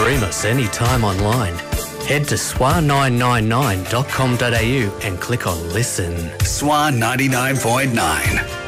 stream us anytime online. Head to swa999.com.au and click on Listen. Swan 99.9.